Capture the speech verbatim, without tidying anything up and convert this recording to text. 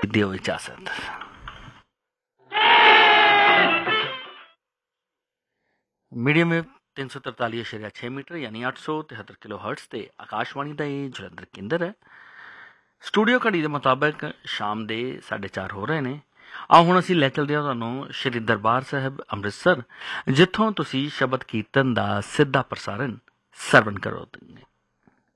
ਦਿਓ ਇਜਾਜ਼ਤ। Medium wave ਤਿੰਨ ਸੌ ਤਰਤਾਲੀ ਅਸ਼ਾਰਿਆ ਛੇ ਮੀਟਰ ਯਾਨੀ ਅੱਠ ਸੌ ਤਿਹੱਤਰ ਕਿਲੋ ਹਰਟਸ ਤੇ ਆਕਾਸ਼ਵਾਣੀ ਦਾ ਇਹ ਜਲੰਧਰ ਕੇਂਦਰ ਹੈ। ਸਟੂਡੀਓ ਘੜੀ ਦੇ ਮੁਤਾਬਕ ਸ਼ਾਮ ਦੇ ਸਾਢੇ ਚਾਰ ਹੋ ਰਹੇ ਨੇ। ਆਓ ਹੁਣ ਅਸੀਂ ਲੈ ਚਲਦੇ ਹਾਂ ਤੁਹਾਨੂੰ ਸ਼੍ਰੀ ਦਰਬਾਰ ਸਾਹਿਬ ਅੰਮ੍ਰਿਤਸਰ, ਜਿੱਥੋਂ ਤੁਸੀਂ ਸ਼ਬਦ ਕੀਰਤਨ ਦਾ ਸਿੱਧਾ ਪ੍ਰਸਾਰਣ ਸਰਵਣ ਕਰੋਗੇ।